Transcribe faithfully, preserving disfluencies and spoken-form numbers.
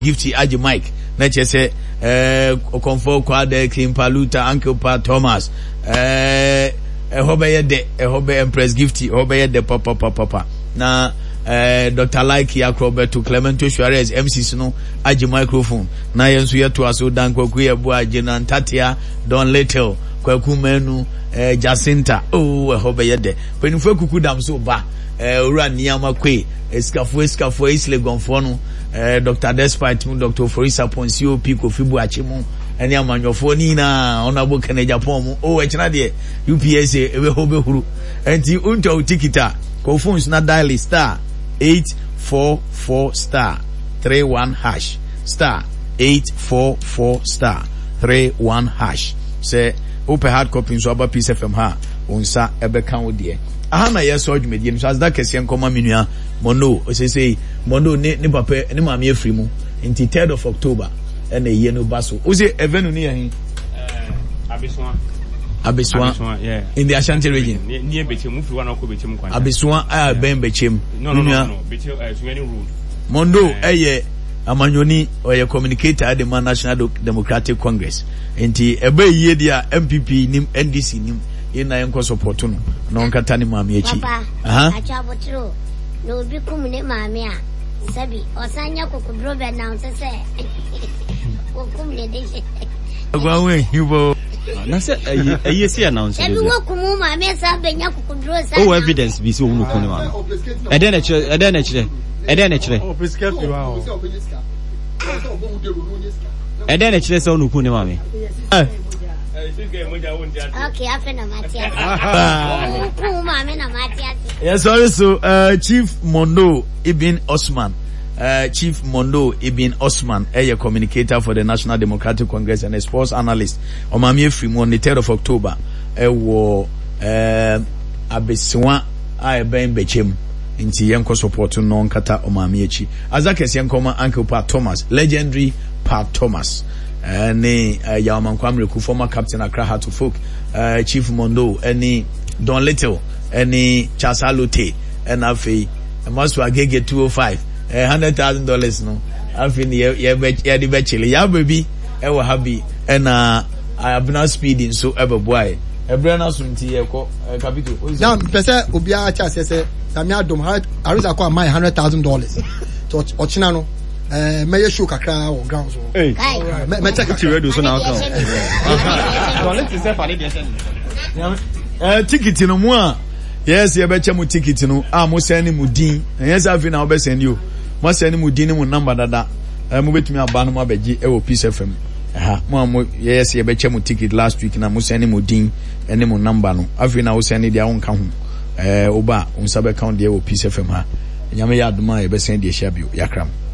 Gifty Aji Mike na chese eh Okonfo Kwade Kimpaluta Uncle Pa Thomas eh ehobeye de ehobe Empress Gifty ehobeye de papa papa papa na eh Doctor Like Yakroberto Clemento Suarez M C no Aji microphone na yenso yeto aso dan kwaku ye bo Aji na Ntatia Don Little kwaku menu eh Jacinta oh ehobeye de penifo kuku dam so ba eh ora niama kwe eskafo eskafo isle gonfo no eh Doctor Despite mu Doctor Forisa Ponsi O P Kofibu Achimu ene amanyofo ni na onabo kana Japan mu o echina de U P S A ebe hobe huru enti unto tikita ko phones na dial star eight four four star three one hash star eight four four star three one hash say open hard copy so aba Peace F M ha onsa ebe kan wo de aha na yeso adwumedie so as that kese nkoma menua mono o say say mono ne ne papa ne maami afri mu until third of October and a year no baso o say event ni yan eh Abeswa Abeswa yeah in the Ashanti region near Bechem mu fi wana ko Bechem kwan Abeswa ah ben Bechem no no no Bechem uh, Sunyani road mondo eye amanyoni oye communicator at the National Democratic Congress enti ebe yie dia M P P nim N D C nim ina yenko support no no nkata ni maami echi aha acha botro no bi kum ne maami a sabi osanya kokudro be na nse se kokum ne de agwa we hibo na se eye si announce ebi wo kum maami sa be nya kokudro sa oh evidence bi so unu kun ma e den na chire e den na chire e den na chire oh prescribe you ah e den na chire so unu kun maami eh okay, after na Matias. Yes, also uh, Chief Mondo Ibn Osman, uh, Chief Mondo Ibn Osman, a communicator for the National Democratic Congress and a sports analyst. Omami Frimo on the third of October, a war uh, Abeswa I ben Bechem. Inti yenko support non kata Omami Echi. Azakes yenkoma Uncle Pa Thomas, legendary Pa Thomas. Uh, ne uh, Yaman Kwamreku, former captain Accra Heart of Folk, uh, Chief Mondo, any Don Little, any Chasalote, and Afi, must get two oh five, a hundred thousand dollars no. Afi ni ya di bechile, ya baby, ever happy, and uh, I have not speeding so ever boy. Ebrana sunti yeko capital. Now, pese ubia cha sese, Samia dom had Arisa kwa my hundred thousand dollars. To Ochinano. Eh me show kakra on ground so eh me check it radio so now come don't let yourself ani dey send eh ticket no mu a yes ye be che mu ticket no a mo send mu din yes afi na obe send you mo send mu din mu number dada eh mo betumi aba no mo abeji e wo Peace F M aha mo mo yes ye be che mu ticket last week na mo send mu din ene mu number no afi na wo send dia won ka ho eh oba unsa be count dia wo Peace F M ha nyame ya aduma ye be send dia sha bio yakram